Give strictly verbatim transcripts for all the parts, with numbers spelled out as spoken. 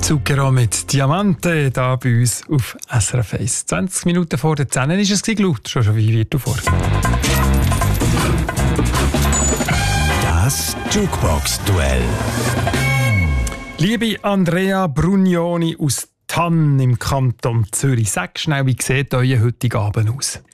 Zucchero mit Diamante, da bei uns auf S R F eins. zwanzig Minuten vor der zehn ist es laut, schon schon wie wird du vor. Das Jukebox-Duell. Liebe Andrea Brugnoni aus Thann im Kanton Zürich, sag schnell, wie sieht euer heutiger Abend aus?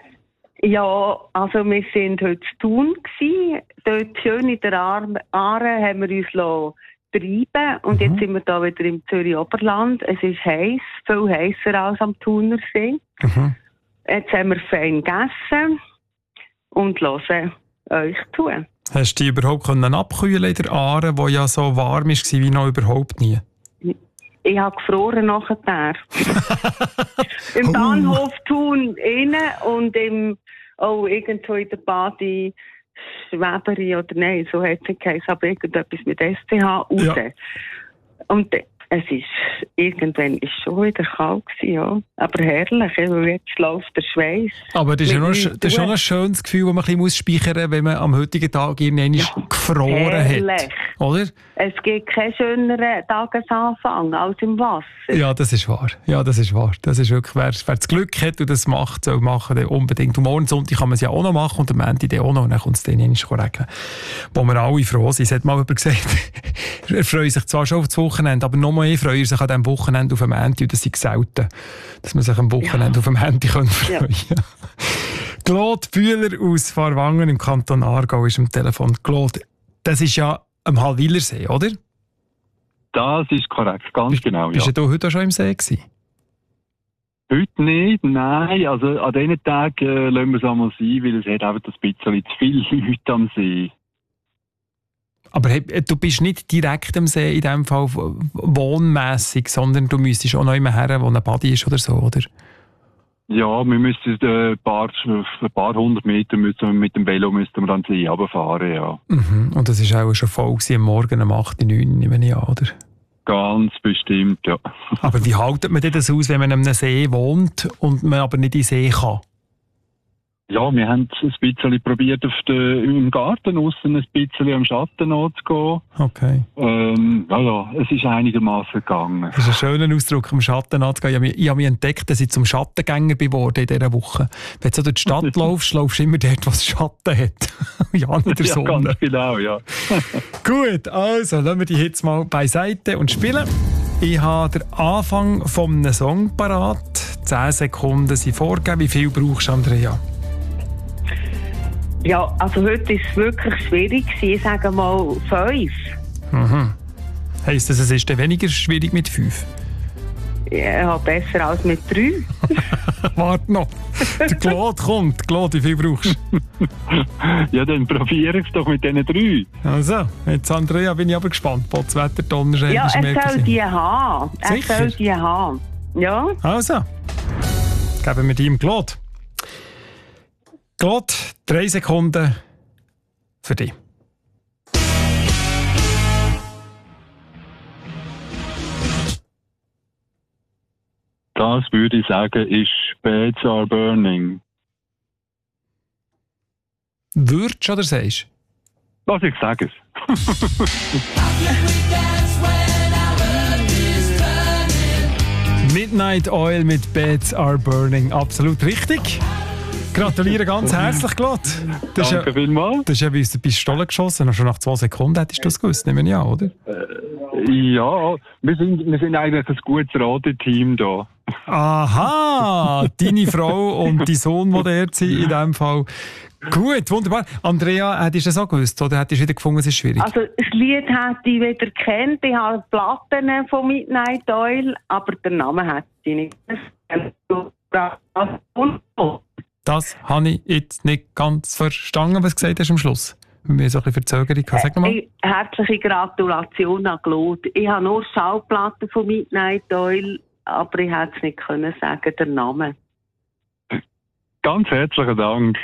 Ja, also wir waren heute zu Thun. Dort schön in der Aare haben wir uns treiben und mhm. jetzt sind wir hier wieder im Zürich-Oberland. Es ist heiß, viel heißer als am Thunersee. Mhm. Jetzt haben wir fein gegessen und hören euch zu. Hast du dich überhaupt abkühlen in der Aare, die ja so warm war wie noch überhaupt nie? Ich habe gefroren nachher. Im Bahnhof Thun innen und im, oh, irgendwo in der Badi Schweberi oder nein, so hat es geheißen, aber irgendetwas mit S C H raus. Ja. Und es ist, irgendwann ist schon wieder kalt gewesen, ja. Aber herrlich, weil jetzt läuft der Schweiß. Aber das ist, ja noch, das ist schon ein schönes Gefühl, das man ein bisschen speichern muss, wenn man am heutigen Tag irgendwann ja, gefroren herrlich. Hat. Oder? Es gibt keinen schöneren Tagesanfang als im Wasser. Ja, das ist wahr. Ja, das ist wahr. Das ist wirklich, wer, wer das Glück hat und das macht, soll machen, dann unbedingt. Und morgen Sonntag kann man es ja auch noch machen und am Ende dann auch noch. Und dann kommt es dann nicht regnen. Wo wir alle froh sind. Es hat mal jemand gesagt, er freut sich zwar schon auf das Wochenende, aber noch mal freut er sich an diesem Wochenende auf dem Ende. Und das ist selten, dass man sich am Wochenende ja. auf dem Ende freuen kann. Ja. Claude Bühler aus Farwangen im Kanton Aargau ist am Telefon. Claude, das ist ja am Hallwilersee, oder? Das ist korrekt, ganz bist, genau. Bist ja. du heute auch schon im See gewesen? Heute nicht, nein. Also an diesen Tagen äh, lassen wir es einmal sein, weil es hat einfach ein bisschen zu viele Leute am See. Aber hey, du bist nicht direkt am See in diesem Fall wohnmässig, sondern du müsstest auch noch immer her, wo ein Badi ist oder so, oder? Ja, wir müssen äh, ein, paar, ein paar hundert Meter müssen wir mit dem Velo müssten wir dann See runterfahren, ja. Mhm. Und das war auch schon voll am Morgen um acht, neun, nehme ich an, oder? Ganz bestimmt, ja. Aber wie haltet man das aus, wenn man an einem See wohnt und man aber nicht in den See kann? Ja, wir haben es ein bisschen probiert, auf den, im Garten aussen ein bisschen am Schatten anzugehen. Okay. Ähm, ja, ja, es ist einigermaßen gegangen. Das ist ein schöner Ausdruck, am Schatten anzugehen. Ich habe mich, ich habe mich entdeckt, dass ich zum Schattengänger geworden in dieser Woche. Wenn du so durch die Stadt laufst, laufst du immer dort, was Schatten hat. Ja, nicht in der Sonne. Ja, ganz genau, ja. Gut, also lassen wir die jetzt mal beiseite und spielen. Ich habe den Anfang eines Songs parat. Zehn Sekunden sind vorgegeben. Wie viel brauchst du, Andrea? Ja, also heute war es wirklich schwierig. Ich sage mal fünf. Mhm. Heisst das, es ist dann weniger schwierig mit fünf? Ja, besser als mit drei. Warte noch. Der Claude kommt. Claude, wie viel brauchst du? Ja, dann probiere ich es doch mit diesen drei. Also, jetzt Andrea, bin ich aber gespannt. Was das Wetter Donnerstag ja, er soll die haben. Er Sicher? soll die haben. Ja. Also, geben wir die im Claude. Claude, drei Sekunden für dich. Das würde ich sagen, ist Beds Are Burning. Würdest du oder sagst du? Was ich sage es. Midnight Oil mit Beds Are Burning. Absolut richtig. Gratuliere ganz herzlich, Claude. Danke ja, vielmals. Das ist ja wie aus der Pistole geschossen. Schon nach zwei Sekunden hättest du das gewusst, nehmen ja, oder? Äh, ja, wir sind, wir sind eigentlich ein gutes Rateteam da. Aha, deine Frau und dein Sohn, die dort sind, in diesem Fall. Gut, wunderbar. Andrea, hättest du das auch gewusst oder hättest du wieder gefunden, es ist schwierig? Also das Lied hätte ich wieder gekannt. Ich habe Platten von Midnight Oil, aber den Namen hätte ich nicht. Das habe ich jetzt nicht ganz verstanden, was du gesagt hast am Schluss. Wir so ein bisschen Verzögerung. Sag mal. Äh, herzliche Gratulation an Claude. Ich habe nur Schallplatten von Midnight Oil, aber ich hätte es nicht können sagen, der Name. Ganz herzlichen Dank.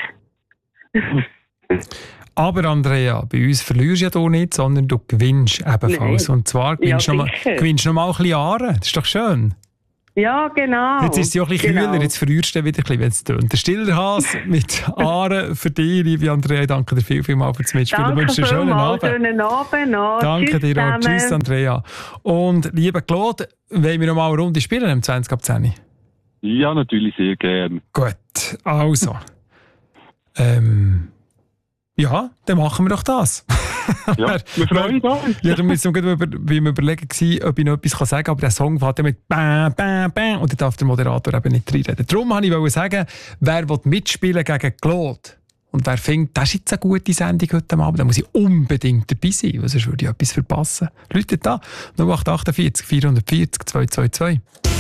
Aber Andrea, bei uns verlierst du ja hier nicht, sondern du gewinnst ebenfalls. Nee. Und zwar gewinnst du ja, noch, mal, gewinnst noch mal ein bisschen Jahre. Das ist doch schön. Ja, genau. Jetzt ist es ja auch ein bisschen genau. kühler, jetzt verrührst du wieder ein bisschen, wenn es tönt. Der stiller Hase mit Aare für dich, liebe Andrea. Ich danke dir viel, viel mal für das Mitspielen. Danke Ich wünsche dir einen schönen vielmals, Abend. schönen Abend noch. Danke Tschüss dir auch. zusammen. Tschüss, Andrea. Und liebe Claude, wollen wir noch mal eine Runde spielen im zwanzig ab zehn? Ja, natürlich sehr gern. Gut, also. ähm, ja, dann machen wir doch das. Ja, wir freuen uns. Ja, dann müssen wir gerade beim Überlegen gewesen, ob ich noch etwas sagen kann, aber der Song fängt ja mit «Bam, bam, bam» und dann darf der Moderator eben nicht reinreden. Darum wollte ich sagen, wer will mitspielen gegen Claude und wer findet, das ist jetzt eine gute Sendung heute Abend, dann muss ich unbedingt dabei sein, weil sonst würde ich etwas verpassen. Leute da, null acht acht vier vierhundertvierzig zweihundertzweiundzwanzig.